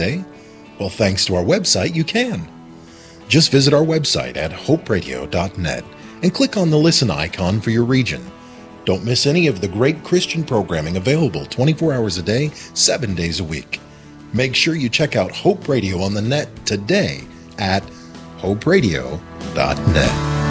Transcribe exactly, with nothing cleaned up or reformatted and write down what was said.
today? Well, thanks to our website, you can. Just visit our website at hope radio dot net and click on the listen icon for your region. Don't miss any of the great Christian programming available twenty-four hours a day, seven days a week. Make sure you check out Hope Radio on the net today at hope radio dot net.